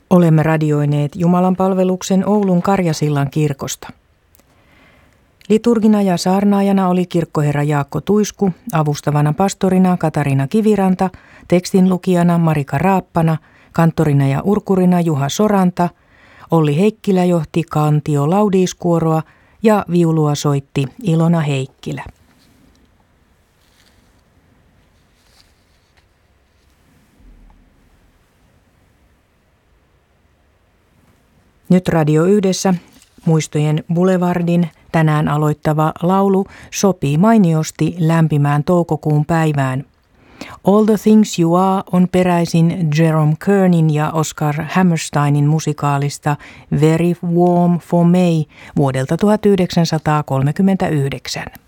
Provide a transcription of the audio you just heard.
Olemme radioineet Jumalanpalveluksen Oulun Karjasillan kirkosta. Liturgina ja saarnaajana oli kirkkoherra Jaakko Tuisku, avustavana pastorina Katariina Kiviranta, tekstinlukijana Marika Raappana, kanttorina ja urkurina Juha Soranta, Olli Heikkilä johti kantio laudiiskuoroa ja viulua soitti Ilona Heikkilä. Nyt Radio Yhdessä Muistojen Boulevardin tänään aloittava laulu sopii mainiosti lämpimään toukokuun päivään. All the Things You Are on peräisin Jerome Kernin ja Oscar Hammersteinin musikaalista Very Warm for May vuodelta 1939.